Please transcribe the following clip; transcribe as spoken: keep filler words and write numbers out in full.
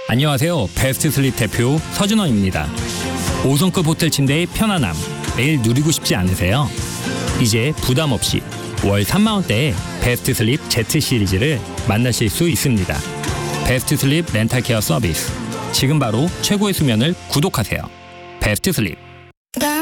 안녕하세요. 베스트 슬립 대표 서준원입니다. 오 성급 호텔 침대의 편안함 매일 누리고 싶지 않으세요? 이제 부담 없이 월 삼만 원대에 베스트 슬립 Z 시리즈를 만나실 수 있습니다. 베스트 슬립 렌탈 케어 서비스. 지금 바로 최고의 수면을 구독하세요. 베스트 슬립.